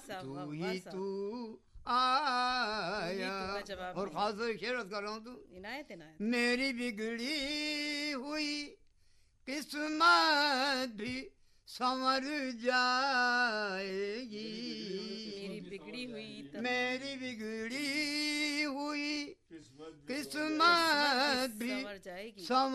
तू ही तू आया। और खास शेरत कर रहा हूँ तू इनायत इनायत। मेरी बिगड़ी हुई किस्मत भी संवर जाएगी। मेरी बिगड़ी हुई मेरी बिगड़ी हुई किस्मत भी संवर जाएगी।